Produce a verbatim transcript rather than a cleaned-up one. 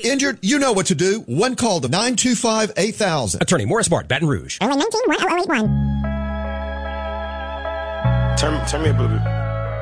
Injured? You know what to do. One call to nine two five, eight thousand. Attorney Morris Bart, Baton Rouge. Only nineteen one oh eight one. Turn, turn me up a little bit.